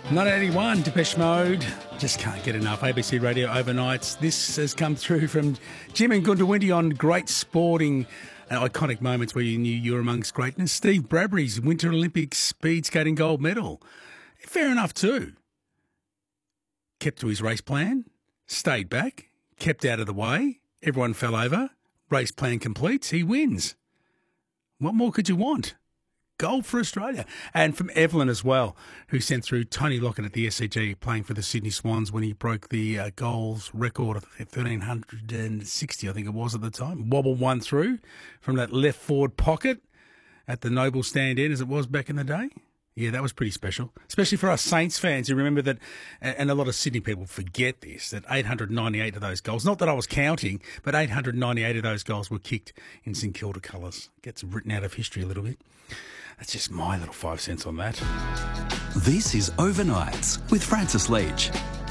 1981, Depeche Mode. Just can't get enough. ABC Radio Overnights. This has come through from Jim and Gundawindi on great sporting iconic moments where you knew you were amongst greatness. Steve Bradbury's Winter Olympics speed skating gold medal. Fair enough too. Kept to his race plan, stayed back, kept out of the way. Everyone fell over. Race plan completes. He wins. What more could you want? Gold for Australia. And from Evelyn as well, who sent through Tony Lockett at the SCG playing for the Sydney Swans when he broke the goals record of 1,360, I think it was at the time. Wobble one through from that left forward pocket at the Noble stand end as it was back in the day. Yeah, that was pretty special, especially for us Saints fans who remember that, and a lot of Sydney people forget this, that 898 of those goals, not that I was counting, but 898 of those goals were kicked in St Kilda colours. Gets written out of history a little bit. That's just my little 5 cents on that. This is Overnights with Francis Leach.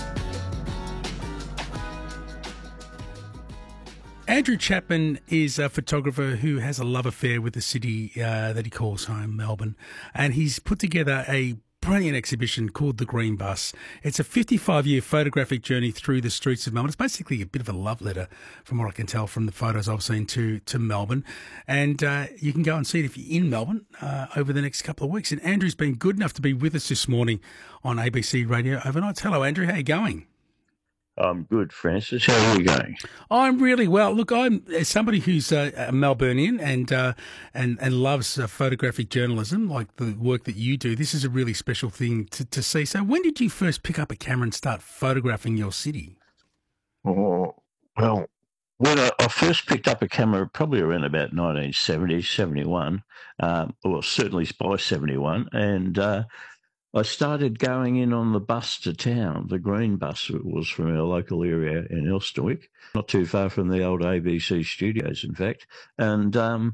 Andrew Chapman is a photographer who has a love affair with the city that he calls home, Melbourne, and he's put together a brilliant exhibition called The Green Bus. It's a 55-year photographic journey through the streets of Melbourne. It's basically a bit of a love letter, from what I can tell from the photos I've seen, to Melbourne. And you can go and see it if you're in Melbourne over the next couple of weeks. And Andrew's been good enough to be with us this morning on ABC Radio Overnights. Hello, Andrew. How are you going? I'm good, Francis. How are you going? I'm really well. Look, I'm somebody who's a Melburnian and loves photographic journalism, like the work that you do. This is a really special thing to see. So when did you first pick up a camera and start photographing your city? Oh, well, when I first picked up a camera, probably around about 1970, 71, or certainly by 71, and I started going in on the bus to town, the green bus. It was from our local area in Elsternwick, not too far from the old ABC studios, in fact. And,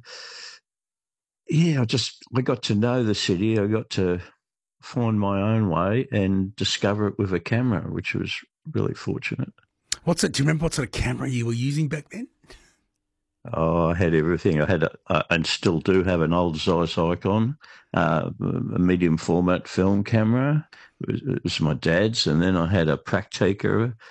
I got to know the city. I got to find my own way and discover it with a camera, which was really fortunate. Do you remember what sort of camera you were using back then? Oh, I had everything. I had, and still do have, an old Zeiss Icon, a medium format film camera. It was my dad's, and then I had a Praktica